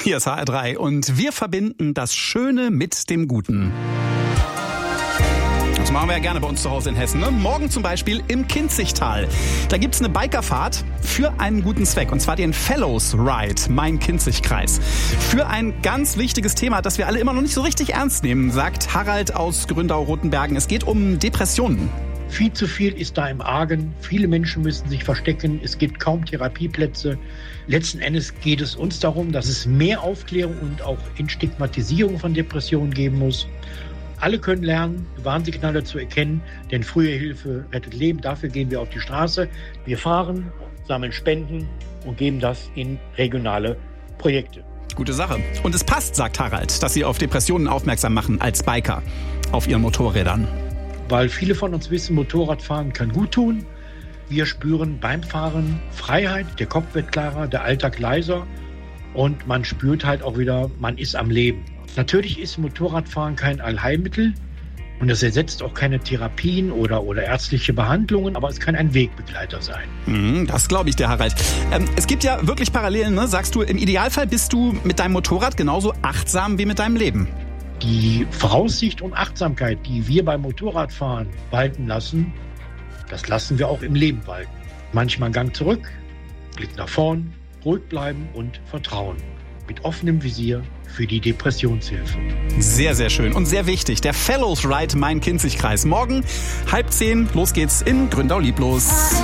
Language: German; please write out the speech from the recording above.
Hier ist HR3 und wir verbinden das Schöne mit dem Guten. Das machen wir ja gerne bei uns zu Hause in Hessen. Ne? Morgen zum Beispiel im Kinzigtal. Da gibt's eine Bikerfahrt für einen guten Zweck. Und zwar den Fellows Ride, Main-Kinzig-Kreis. Für ein ganz wichtiges Thema, das wir alle immer noch nicht so richtig ernst nehmen, sagt Harald aus Gründau-Rotenbergen. Es geht um Depressionen. Viel zu viel ist da im Argen. Viele Menschen müssen sich verstecken. Es gibt kaum Therapieplätze. Letzten Endes geht es uns darum, dass es mehr Aufklärung und auch Entstigmatisierung von Depressionen geben muss. Alle können lernen, Warnsignale zu erkennen, denn frühe Hilfe rettet Leben. Dafür gehen wir auf die Straße. Wir fahren, sammeln Spenden und geben das in regionale Projekte. Gute Sache. Und es passt, sagt Harald, dass Sie auf Depressionen aufmerksam machen als Biker auf Ihren Motorrädern. Weil viele von uns wissen, Motorradfahren kann gut tun. Wir spüren beim Fahren Freiheit, der Kopf wird klarer, der Alltag leiser und man spürt halt auch wieder, man ist am Leben. Natürlich ist Motorradfahren kein Allheilmittel und es ersetzt auch keine Therapien oder ärztliche Behandlungen, aber es kann ein Wegbegleiter sein. Das glaube ich dir, Harald. Es gibt ja wirklich Parallelen, ne? Sagst du, im Idealfall bist du mit deinem Motorrad genauso achtsam wie mit deinem Leben. Die Voraussicht und Achtsamkeit, die wir beim Motorradfahren walten lassen, das lassen wir auch im Leben walten. Manchmal einen Gang zurück, Blick nach vorn, ruhig bleiben und vertrauen. Mit offenem Visier für die Depressionshilfe. Sehr, sehr schön und sehr wichtig. Der Fellows Ride Main-Kinzig-Kreis. Morgen 9:30, los geht's in Gründau-Lieblos.